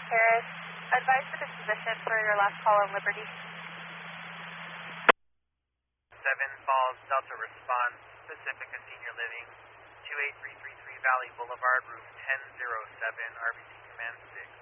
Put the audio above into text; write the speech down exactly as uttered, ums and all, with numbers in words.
Harris. Advise the disposition for your last call on Liberty. seven Falls, Delta Response, Pacifica Senior Living, two eight three three three Valley Boulevard, room ten oh seven, R B C Command six.